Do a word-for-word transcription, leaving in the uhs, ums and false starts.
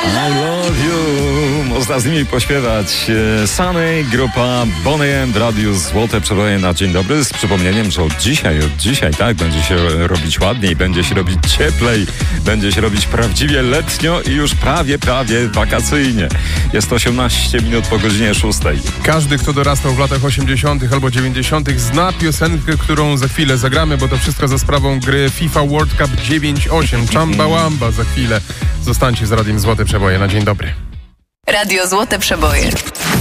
I love you. Można z nimi pośpiewać. Sunny, grupa Bonnie M w radiu Złote Przeboje na dzień dobry. Z przypomnieniem, że od dzisiaj, od dzisiaj, tak, będzie się robić ładniej, będzie się robić cieplej, będzie się robić prawdziwie letnio i już prawie, prawie wakacyjnie. Jest osiemnaście minut po godzinie szóstej. Każdy, kto dorastał w latach osiemdziesiątych albo dziewięćdziesiątych zna piosenkę, którą za chwilę zagramy, bo to wszystko za sprawą gry FIFA World Cup dziewięć osiem. Chamba Wamba za chwilę. Zostańcie z Radiem Złote Przeboje na dzień dobry. Radio Złote Przeboje.